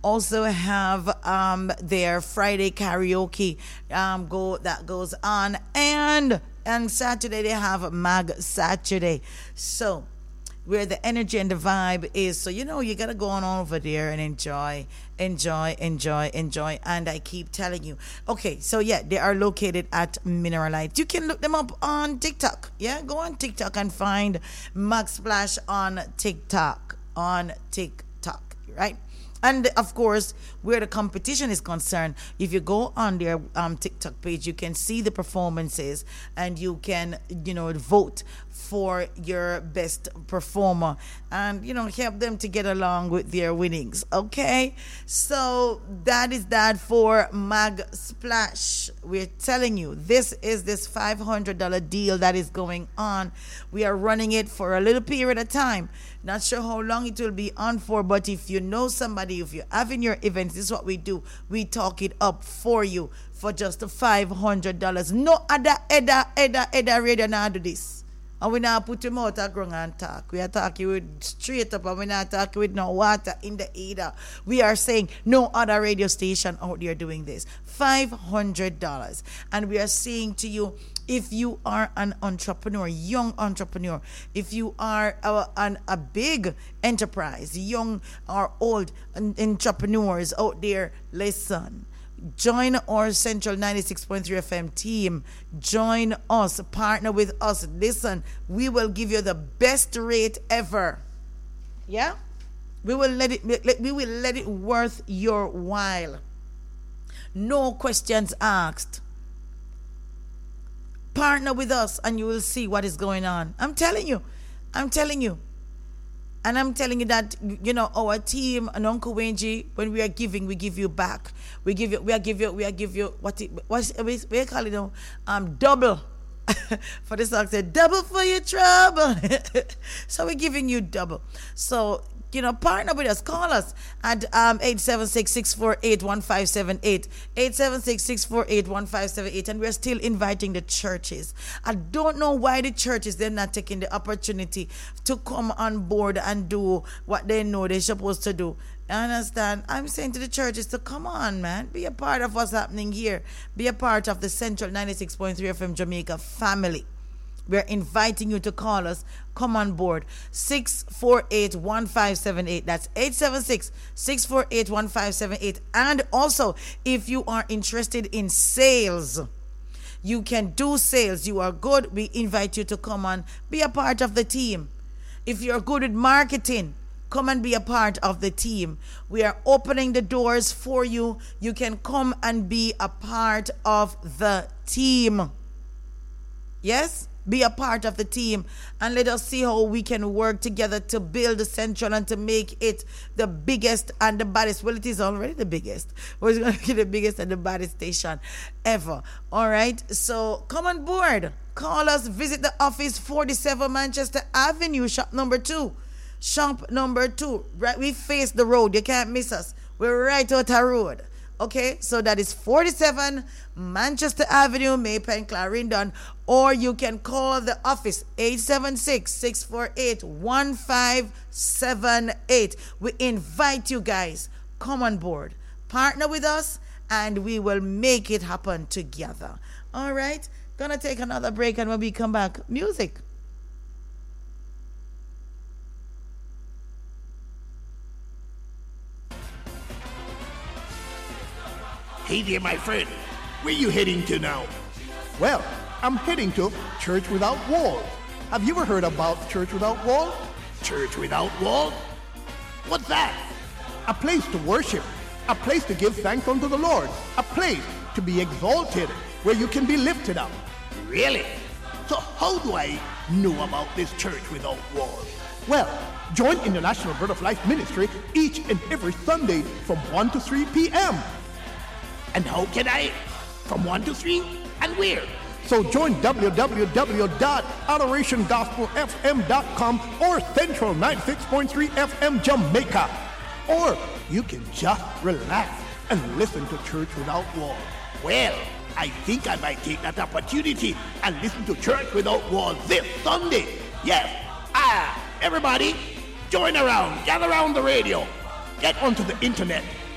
also have their Friday karaoke that goes on, and Saturday they have Mag Saturday. So where the energy and the vibe is. So, you got to go on over there and enjoy. And I keep telling you. Okay, so yeah, they are located at Mineralite. You can look them up on TikTok. Yeah, go on TikTok and find Mag Splash on TikTok. Right? And of course, where the competition is concerned, if you go on their TikTok page, you can see the performances and you can, vote for your best performer and, help them to get along with their winnings. Okay? So that is that for Mag Splash. We're telling you, this $500 deal that is going on. We are running it for a little period of time. Not sure how long it will be on for, but if you know somebody, if you're having your events, this is what we do. We talk it up for you for just $500. No other radio now do this. And we now put him out a ground and talk. We are talking with straight up, and we're not talking with no water in the either. We are saying no other radio station out there doing this. $500. And we are saying to you, if you are an entrepreneur, young entrepreneur, if you are a big enterprise, young or old entrepreneurs out there, listen. Join our Central 96.3 FM team. Join us. Partner with us. Listen, we will give you the best rate ever. Yeah? We will let it worth your while. No questions asked. Partner with us and you will see what is going on. I'm telling you. And I'm telling you that, our team and Uncle Wenji, when we are giving, we give you back. We give you, what you call it now? Double. For the song said, double for your trouble. So we're giving you double. So, partner with us. Call us at 876-648-1578. 876-648-1578. And we're still inviting the churches. I don't know why the churches, they're not taking the opportunity to come on board and do what they know they're supposed to do. You understand? I'm saying to the churches to come on, man. Be a part of what's happening here. Be a part of the Central 96.3 FM Jamaica family. We're inviting you to call us. Come on board. 648-1578. That's 876-648-1578. And also, if you are interested in sales, you can do sales. You are good. We invite you to come on. Be a part of the team. If you're good at marketing, come and be a part of the team. We are opening the doors for you. You can come and be a part of the team. Yes? Be a part of the team and let us see how we can work together to build the Central and to make it the biggest and the baddest. Well, it is already the biggest. We're going to be the biggest and the baddest station ever. All right. So come on board. Call us. Visit the office, 47 Manchester Avenue, shop number 2. Shop number 2. Right. We face the road. You can't miss us. We're right out the road. Okay, so that is 47 Manchester Avenue, Maypen, Clarendon, or you can call the office 876-648-1578. We invite you guys, come on board, partner with us, and we will make it happen together. All right, gonna take another break, and when we come back, music. Hey there, my friend. Where you heading to now? Well, I'm heading to Church Without Walls. Have you ever heard about Church Without Walls? Church Without Walls? What's that? A place to worship, a place to give thanks unto the Lord, a place to be exalted, where you can be lifted up. Really? So how do I know about this Church Without Walls? Well, join International Bread of Life Ministry each and every Sunday from 1 to 3 p.m. And how can I? From 1 to 3? And where? So join www.adorationgospelfm.com or Central 96.3 FM Jamaica. Or you can just relax and listen to Church Without Walls. Well, I think I might take that opportunity and listen to Church Without Walls this Sunday. Yes. Everybody, join around. Gather around the radio. Get onto the internet